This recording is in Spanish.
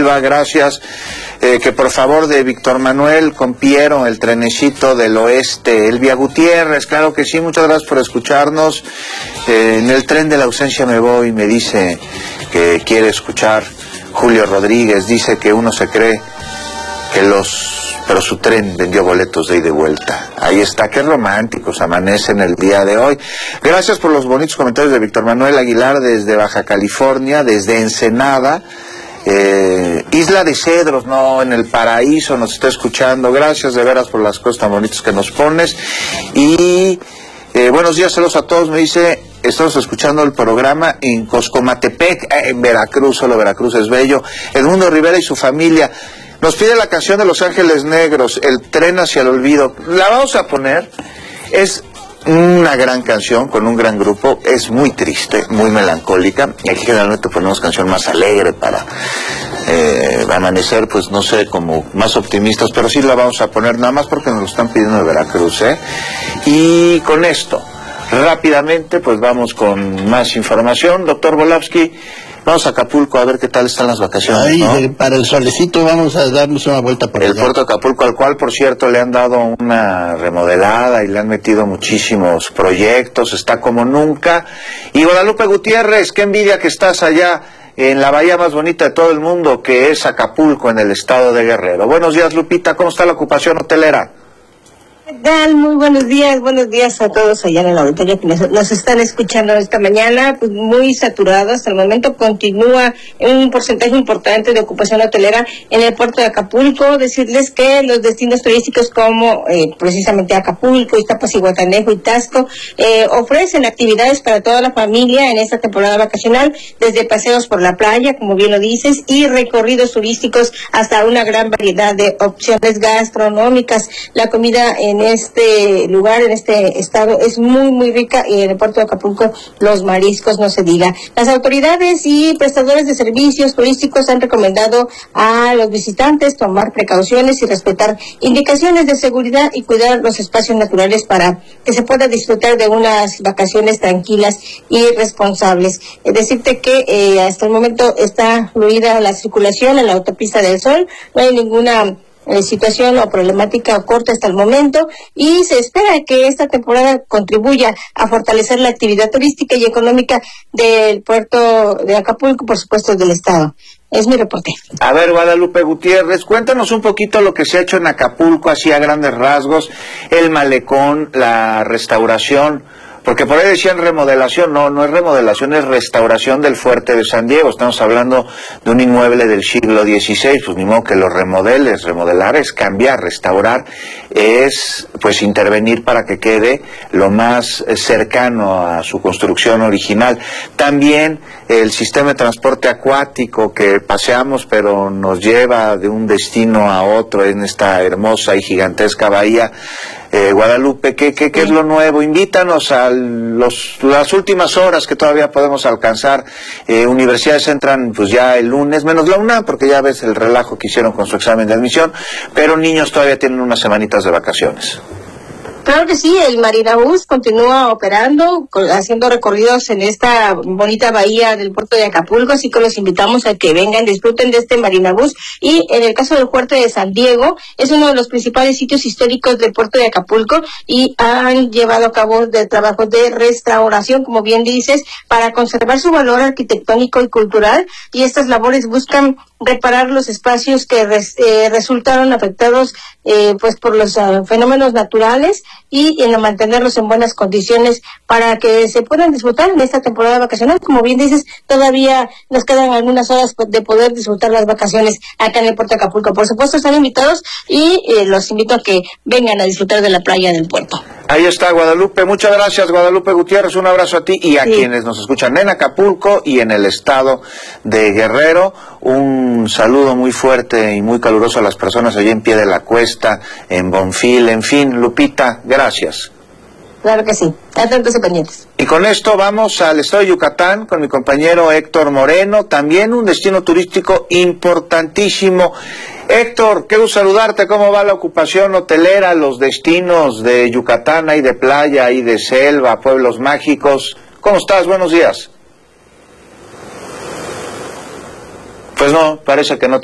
Selva, gracias. Que por favor de Víctor Manuel Compiero, el trenecito del oeste. Elvia Gutiérrez, claro que sí, muchas gracias por escucharnos. En el tren de la ausencia me voy, me dice que quiere escuchar Julio Rodríguez, dice que uno se cree pero su tren vendió boletos de ida y vuelta. Ahí está, qué románticos amanecen el día de hoy. Gracias por los bonitos comentarios de Víctor Manuel Aguilar desde Baja California, desde Ensenada. Isla de Cedros, no, en el paraíso nos está escuchando. Gracias de veras por las cosas tan bonitas que nos pones. Y buenos días, saludos a todos, me dice, estamos escuchando el programa en Coscomatepec, en Veracruz, solo Veracruz es bello. Edmundo Rivera y su familia nos pide la canción de Los Ángeles Negros, El tren hacia el olvido. La vamos a poner, es una gran canción con un gran grupo, es muy triste, muy melancólica, y aquí generalmente ponemos canción más alegre para amanecer, pues no sé, como más optimistas, pero sí la vamos a poner nada más porque nos lo están pidiendo de Veracruz, Y con esto, rápidamente, pues vamos con más información. Doctor Volavsky, vamos a Acapulco a ver qué tal están las vacaciones. Ay, ¿no? Para el solecito vamos a darnos una vuelta por el allá. puerto de Acapulco, al cual, por cierto, le han dado una remodelada y le han metido muchísimos proyectos, está como nunca. Y Guadalupe Gutiérrez, qué envidia que estás allá en la bahía más bonita de todo el mundo, que es Acapulco, en el estado de Guerrero. Buenos días, Lupita, ¿cómo está la ocupación hotelera? ¿Qué tal? Muy buenos días a todos allá en el auditorio que nos están escuchando esta mañana, pues muy saturado. Hasta el momento continúa un porcentaje importante de ocupación hotelera en el puerto de Acapulco. Decirles que los destinos turísticos como precisamente Acapulco, Iztapas-Zihuatanejo y Taxco ofrecen actividades para toda la familia en esta temporada vacacional, desde paseos por la playa, como bien lo dices, y recorridos turísticos hasta una gran variedad de opciones gastronómicas. La comida en este lugar, en este estado, es muy, muy rica, y en el puerto de Acapulco los mariscos no se diga. Las autoridades y prestadores de servicios turísticos han recomendado a los visitantes tomar precauciones y respetar indicaciones de seguridad y cuidar los espacios naturales para que se pueda disfrutar de unas vacaciones tranquilas y responsables. Decirte que hasta el momento está fluida la circulación en la autopista del Sol, no hay ninguna situación o problemática o corta hasta el momento, y se espera que esta temporada contribuya a fortalecer la actividad turística y económica del puerto de Acapulco, por supuesto del estado. Es mi reporte. A ver, Guadalupe Gutiérrez, cuéntanos un poquito lo que se ha hecho en Acapulco, así a grandes rasgos, el malecón, la restauración. Porque por ahí decían remodelación, no es remodelación, es restauración del fuerte de San Diego. Estamos hablando de un inmueble del siglo XVI, pues ni modo que lo remodeles. Remodelar es cambiar, restaurar es pues intervenir para que quede lo más cercano a su construcción original. También el sistema de transporte acuático que paseamos, pero nos lleva de un destino a otro en esta hermosa y gigantesca bahía. Guadalupe, ¿qué es lo nuevo? Invítanos a las últimas horas que todavía podemos alcanzar. Universidades entran pues ya el lunes, menos la UNAM, porque ya ves el relajo que hicieron con su examen de admisión, pero niños todavía tienen unas semanitas de vacaciones. Claro que sí, el Marinabús continúa operando, haciendo recorridos en esta bonita bahía del puerto de Acapulco, así que los invitamos a que vengan, disfruten de este Marinabús. Y en el caso del puerto de San Diego, es uno de los principales sitios históricos del puerto de Acapulco, y han llevado a cabo trabajos de restauración, como bien dices, para conservar su valor arquitectónico y cultural, y estas labores buscan reparar los espacios que resultaron afectados pues por los fenómenos naturales, y en mantenerlos en buenas condiciones para que se puedan disfrutar en esta temporada vacacional. Como bien dices, todavía nos quedan algunas horas de poder disfrutar las vacaciones acá en el puerto de Acapulco. Por supuesto, están invitados, y los invito a que vengan a disfrutar de la playa del puerto. Ahí está, Guadalupe. Muchas gracias, Guadalupe Gutiérrez. Un abrazo a ti y a quienes nos escuchan en Acapulco y en el estado de Guerrero. Un saludo muy fuerte y muy caluroso a las personas allí en Pie de la Cuesta, en Bonfil, en fin. Lupita, gracias. Claro que sí. Atentos y pendientes. Y con esto vamos al estado de Yucatán con mi compañero Héctor Moreno, también un destino turístico importantísimo. Héctor, qué gusto saludarte. ¿Cómo va la ocupación hotelera, los destinos de Yucatán? Hay de playa, hay de selva, pueblos mágicos. ¿Cómo estás? Buenos días. Pues no, parece que no te